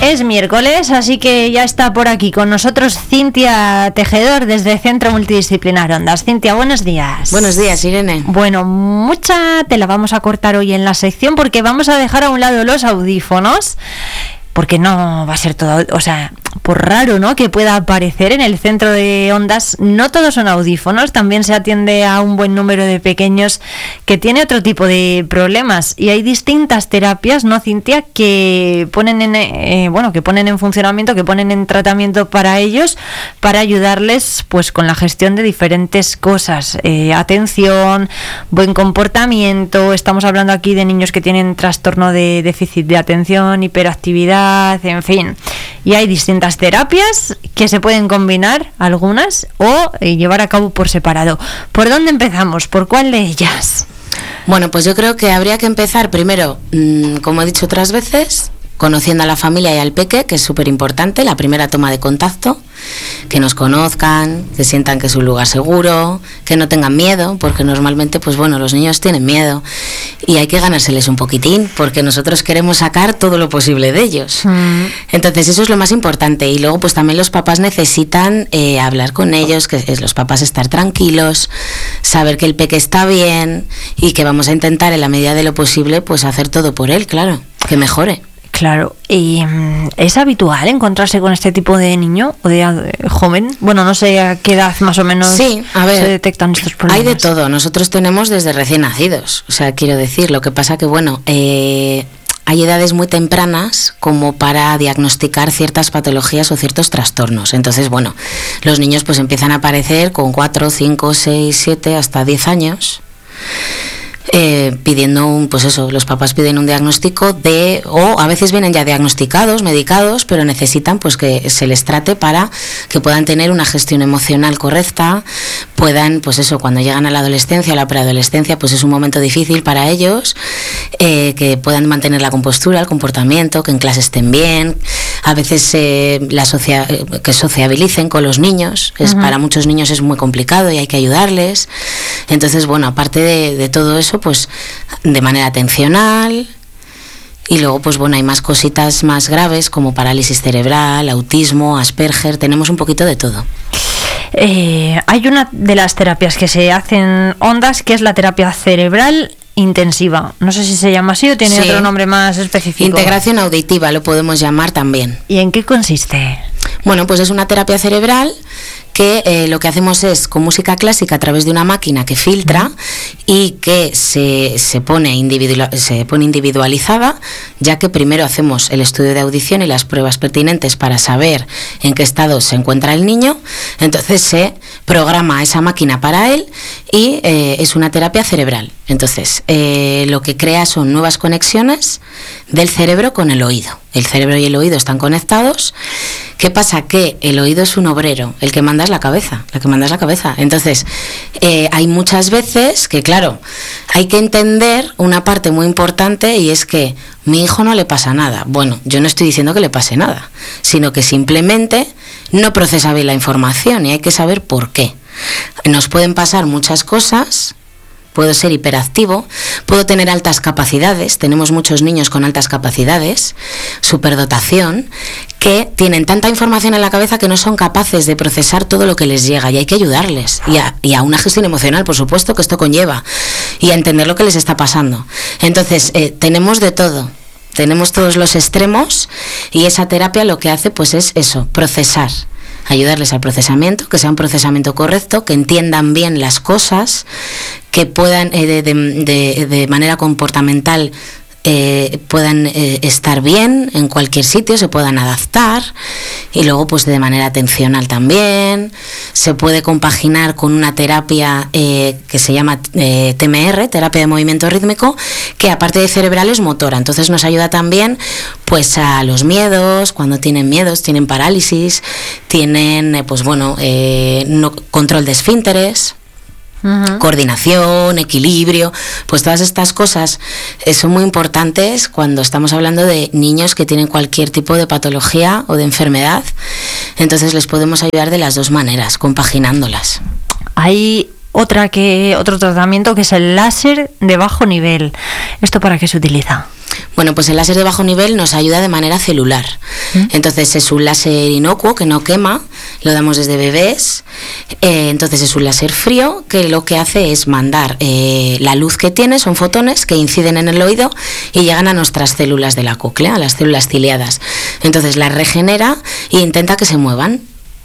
Es miércoles, así que ya está por aquí con nosotros Cintia Tejedor desde Centro Multidisciplinar Ondas. Cintia, buenos días. Buenos días, Irene. Bueno, mucha tela vamos a cortar hoy en la sección porque vamos a dejar a un lado los audífonos. Porque no va a ser todo, o sea, por raro, ¿no?, que pueda aparecer en el centro de Ondas. No todos son audífonos, también se atiende a un buen número de pequeños que tiene otro tipo de problemas. Y hay distintas terapias, ¿no, Cintia?, que ponen en funcionamiento, que ponen en tratamiento para ellos, para ayudarles pues con la gestión de diferentes cosas. Atención, buen comportamiento. Estamos hablando aquí de niños que tienen trastorno de déficit de atención, hiperactividad, en fin, y hay distintas terapias que se pueden combinar, algunas, o llevar a cabo por separado. ¿Por dónde empezamos? ¿Por cuál de ellas? Bueno, pues yo creo que habría que empezar primero, como he dicho otras veces, conociendo a la familia y al peque, que es súper importante, la primera toma de contacto, que nos conozcan, que sientan que es un lugar seguro, que no tengan miedo, porque normalmente, pues bueno, los niños tienen miedo y hay que ganárseles un poquitín, porque nosotros queremos sacar todo lo posible de ellos. Entonces eso es lo más importante. Y luego pues también los papás necesitan hablar con ellos, que es los papás estar tranquilos, saber que el peque está bien y que vamos a intentar en la medida de lo posible pues hacer todo por él, claro, que mejore. Claro, ¿y es habitual encontrarse con este tipo de niño o de joven? Bueno, no sé a qué edad más o menos se detectan estos problemas. Hay de todo, nosotros tenemos desde recién nacidos, o sea, quiero decir, lo que pasa que, bueno, hay edades muy tempranas como para diagnosticar ciertas patologías o ciertos trastornos. Entonces, bueno, los niños pues empiezan a aparecer con 4, 5, 6, 7, hasta 10 años. Pidiendo los papás piden un diagnóstico o a veces vienen ya diagnosticados, medicados, pero necesitan pues que se les trate para que puedan tener una gestión emocional correcta, puedan, pues eso, cuando llegan a la adolescencia, a la preadolescencia, pues es un momento difícil para ellos, que puedan mantener la compostura, el comportamiento, que en clase estén bien, a veces que sociabilicen con los niños, para muchos niños es muy complicado y hay que ayudarles. Entonces, bueno, aparte de todo eso, pues de manera atencional. Y luego, pues bueno, hay más cositas más graves como parálisis cerebral, autismo, Asperger, tenemos un poquito de todo. Hay una de las terapias que se hacen Ondas, que es la terapia cerebral intensiva. No sé si se llama así o tiene otro nombre más específico. Integración auditiva lo podemos llamar también. ¿Y en qué consiste? Bueno, pues es una terapia cerebral que lo que hacemos es con música clásica a través de una máquina que filtra y que se pone individualizada, ya que primero hacemos el estudio de audición y las pruebas pertinentes para saber en qué estado se encuentra el niño. Entonces se programa esa máquina para él y es una terapia cerebral. Entonces lo que crea son nuevas conexiones del cerebro con el oído. El cerebro y el oído están conectados. ¿Qué pasa? Que el oído es un obrero, el que manda es la cabeza, Entonces, hay muchas veces que, claro, hay que entender una parte muy importante, y es que mi hijo no le pasa nada. Bueno, yo no estoy diciendo que le pase nada, sino que simplemente no procesa bien la información y hay que saber por qué. Nos pueden pasar muchas cosas. Puedo ser hiperactivo, puedo tener altas capacidades, tenemos muchos niños con altas capacidades, superdotación, que tienen tanta información en la cabeza que no son capaces de procesar todo lo que les llega, y hay que ayudarles, y a una gestión emocional, por supuesto, que esto conlleva, y a entender lo que les está pasando. Entonces, tenemos de todo. Tenemos todos los extremos, y esa terapia lo que hace pues es eso, procesar. Ayudarles al procesamiento, que sea un procesamiento correcto, que entiendan bien las cosas, que puedan de manera comportamental puedan estar bien en cualquier sitio, se puedan adaptar, y luego pues de manera atencional también. Se puede compaginar con una terapia que se llama TMR, terapia de movimiento rítmico, que aparte de cerebral es motora, entonces nos ayuda también pues a los miedos, cuando tienen miedos, tienen parálisis, tienen control de esfínteres. Coordinación, equilibrio, pues todas estas cosas son muy importantes cuando estamos hablando de niños que tienen cualquier tipo de patología o de enfermedad. Entonces les podemos ayudar de las dos maneras, compaginándolas. Hay otro tratamiento que es el láser de bajo nivel. ¿Esto para qué se utiliza? Bueno, pues el láser de bajo nivel nos ayuda de manera celular. Entonces es un láser inocuo que no quema, lo damos desde bebés. Entonces es un láser frío que lo que hace es mandar la luz que tiene, son fotones que inciden en el oído y llegan a nuestras células de la cóclea, a las células ciliadas. Entonces las regenera e intenta que se muevan.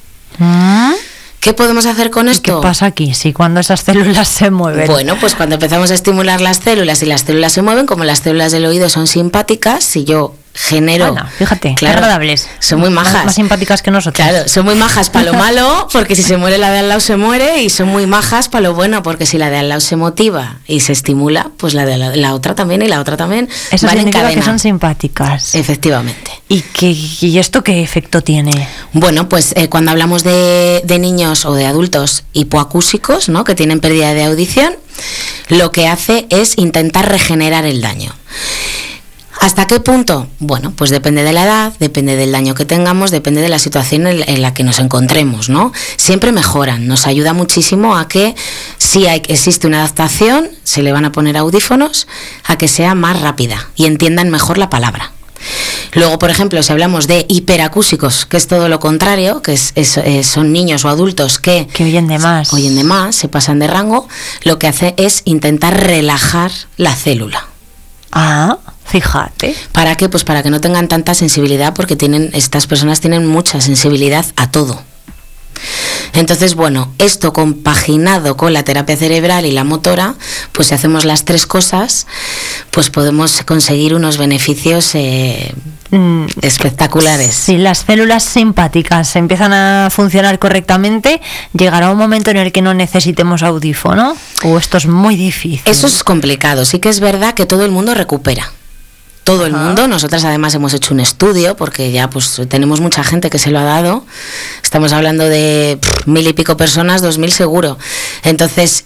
¿Qué podemos hacer con esto? ¿Qué pasa aquí? Si cuando esas células se mueven. Bueno, pues cuando empezamos a estimular las células y las células se mueven, como las células del oído son simpáticas, si yo genero... Bueno, fíjate, claro, qué agradables. Son muy majas. Más simpáticas que nosotros. Claro, son muy majas para lo malo, porque si se muere la de al lado se muere, y son muy majas para lo bueno, porque si la de al lado se motiva y se estimula, pues la de la otra también y la otra también. Eso van significa en cadena. que son simpáticas. Efectivamente. ¿Y esto qué efecto tiene? Bueno, pues cuando hablamos de niños o de adultos hipoacúsicos, ¿no?, que tienen pérdida de audición, lo que hace es intentar regenerar el daño. ¿Hasta qué punto? Bueno, pues depende de la edad, depende del daño que tengamos, depende de la situación en la que nos encontremos, ¿no? Siempre mejoran, nos ayuda muchísimo a que si existe una adaptación, se le van a poner audífonos, a que sea más rápida y entiendan mejor la palabra. Luego, por ejemplo, si hablamos de hiperacúsicos, que es todo lo contrario, que son niños o adultos que oyen de más. Oyen de más, se pasan de rango, lo que hace es intentar relajar la célula. Ah, fíjate. ¿Para qué? Pues para que no tengan tanta sensibilidad, porque estas personas tienen mucha sensibilidad a todo. Entonces, bueno, esto compaginado con la terapia cerebral y la motora, pues si hacemos las tres cosas, pues podemos conseguir unos beneficios espectaculares. Si las células simpáticas empiezan a funcionar correctamente, ¿llegará un momento en el que no necesitemos audífono? ¿O esto es muy difícil? Eso es complicado. Sí que es verdad que todo el mundo recupera. Todo el mundo. Nosotras además hemos hecho un estudio, porque ya pues tenemos mucha gente que se lo ha dado. Estamos hablando de 1000 y pico personas, 2000 seguro. Entonces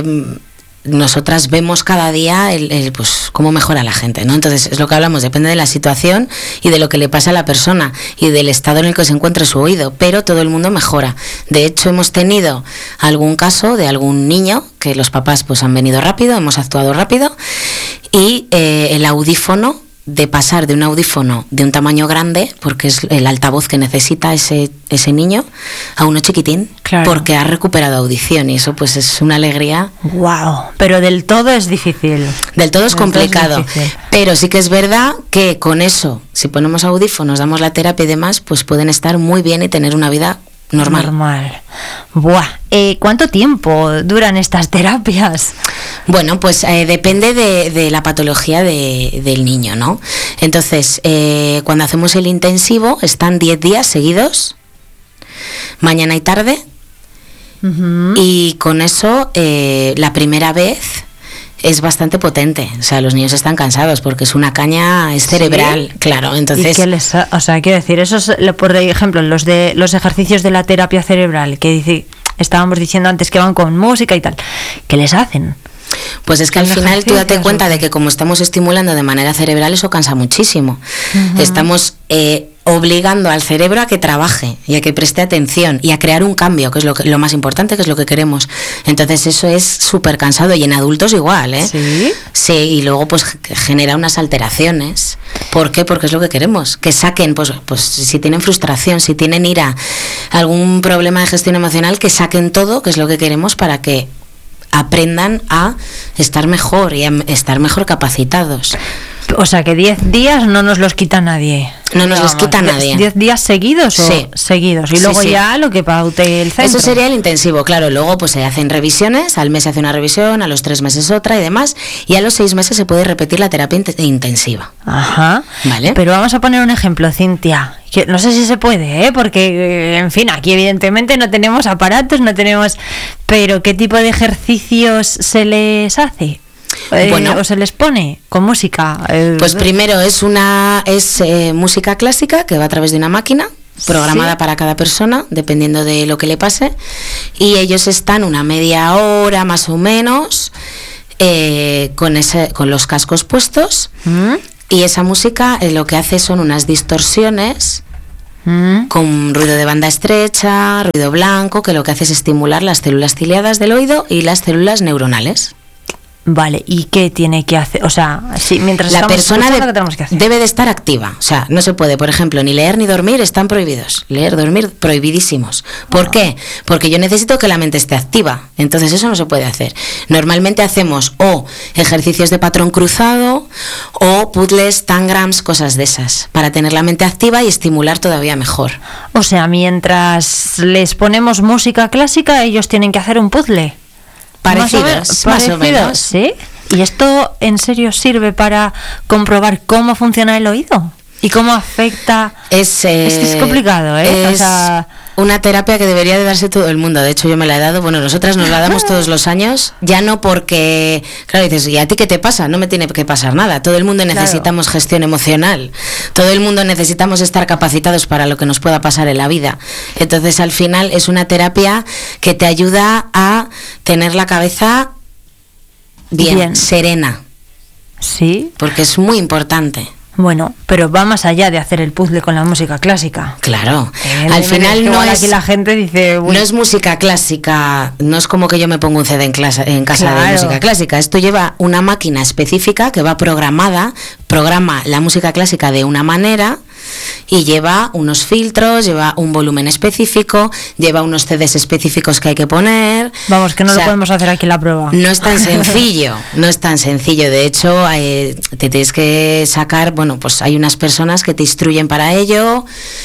nosotras vemos cada día pues cómo mejora la gente, ¿no? Entonces es lo que hablamos, depende de la situación y de lo que le pasa a la persona y del estado en el que se encuentre su oído, pero todo el mundo mejora. De hecho, hemos tenido algún caso de algún niño que los papás pues han venido rápido, hemos actuado rápido, y el audífono, de pasar de un audífono de un tamaño grande, porque es el altavoz que necesita ese niño, a uno chiquitín, claro, porque ha recuperado audición, y eso pues es una alegría. Wow, pero del todo es difícil. Del todo es complicado, pero sí que es verdad que con eso, si ponemos audífonos, damos la terapia y demás, pues pueden estar muy bien y tener una vida normal. Buah. ¿Cuánto tiempo duran estas terapias? Bueno, pues depende de la patología del niño, ¿no? Entonces, cuando hacemos el intensivo, están 10 días seguidos, mañana y tarde, y con eso, la primera vez es bastante potente. O sea, los niños están cansados porque es una caña, es cerebral, ¿sí? Claro. Entonces, o sea, quiero decir, eso es, por ejemplo, los ejercicios de la terapia cerebral que estábamos diciendo antes, que van con música y tal, ¿qué les hacen? Pues es que al final tú date cuenta de que como estamos estimulando de manera cerebral, eso cansa muchísimo. Estamos obligando al cerebro a que trabaje y a que preste atención y a crear un cambio, que es lo más importante, que es lo que queremos. Entonces eso es súper cansado, y en adultos igual, ¿eh? ¿Sí? Sí, y luego pues genera unas alteraciones. ¿Por qué? Porque es lo que queremos, que saquen, pues si tienen frustración, si tienen ira, algún problema de gestión emocional, que saquen todo, que es lo que queremos, para que aprendan a estar mejor y a estar mejor capacitados. O sea, que 10 días no nos los quita nadie. No nos los quita nadie. 10 días seguidos o sí, seguidos. Y luego ya lo que paute el centro. Eso sería el intensivo, claro. Luego pues se hacen revisiones, al mes se hace una revisión, a los 3 meses otra y demás. Y a los 6 meses se puede repetir la terapia intensiva. Ajá. Vale. Pero vamos a poner un ejemplo, Cintia. Que no sé si se puede, porque, en fin, aquí evidentemente no tenemos aparatos, no tenemos... Pero ¿qué tipo de ejercicios se les hace? Bueno, ¿o se les pone con música? Pues primero es música clásica que va a través de una máquina programada, ¿sí?, para cada persona, dependiendo de lo que le pase, y ellos están una media hora más o menos con los cascos puestos, y esa música lo que hace son unas distorsiones con ruido de banda estrecha, ruido blanco, que lo que hace es estimular las células ciliadas del oído y las células neuronales. Vale, ¿y qué tiene que hacer? O sea, sí, mientras la estamos persona escuchando, ¿qué tenemos que hacer? debe de estar activa. O sea, no se puede, por ejemplo, ni leer ni dormir, están prohibidos. Leer, dormir, prohibidísimos. ¿Por qué? Porque yo necesito que la mente esté activa. Entonces eso no se puede hacer. Normalmente hacemos o ejercicios de patrón cruzado o puzzles, tangrams, cosas de esas, para tener la mente activa y estimular todavía mejor. O sea, mientras les ponemos música clásica, ellos tienen que hacer un puzzle. Parecidos, más o menos. ¿Sí? ¿Y esto en serio sirve para comprobar cómo funciona el oído? ¿Y cómo afecta? Es complicado, ¿eh? Es una terapia que debería de darse todo el mundo. De hecho, yo me la he dado. Bueno, nosotras nos la damos todos los años. Ya no porque... Claro, dices, ¿y a ti qué te pasa? No me tiene que pasar nada. Todo el mundo necesitamos gestión emocional. Todo el mundo necesitamos estar capacitados para lo que nos pueda pasar en la vida. Entonces, al final, es una terapia que te ayuda a tener la cabeza bien. Serena. Sí. Porque es muy importante. Bueno, pero va más allá de hacer el puzzle con la música clásica. Claro. Al final no es... Aquí la gente dice... No es música clásica, no es como que yo me pongo un CD en casa de música clásica. Esto lleva una máquina específica que va programada, programa la música clásica de una manera y lleva unos filtros, lleva un volumen específico, lleva unos CDs específicos que hay que poner. Vamos, que no lo podemos hacer aquí la prueba. No es tan sencillo, no es tan sencillo. De hecho, te tienes que sacar, bueno, pues hay unas personas que te instruyen para ello.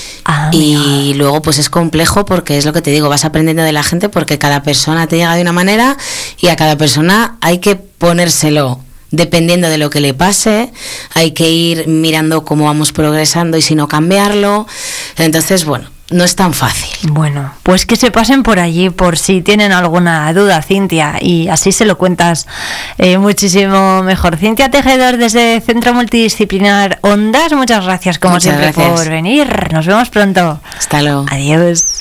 Y luego pues es complejo porque es lo que te digo, vas aprendiendo de la gente porque cada persona te llega de una manera y a cada persona hay que ponérselo. Dependiendo de lo que le pase, hay que ir mirando cómo vamos progresando y si no cambiarlo. Entonces, bueno, no es tan fácil. Bueno, pues que se pasen por allí por si tienen alguna duda, Cintia, y así se lo cuentas muchísimo mejor. Cintia Tejedor, desde Centro Multidisciplinar Ondas, muchas gracias como siempre por venir. Nos vemos pronto. Hasta luego. Adiós.